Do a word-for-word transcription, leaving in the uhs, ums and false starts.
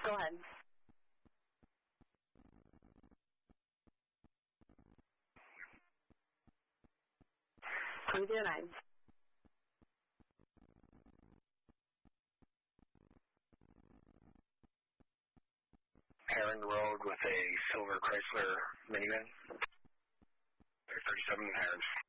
Go ahead. twenty-zero nine. Herring Road with a silver Chrysler minivan. thirty-seven Herring.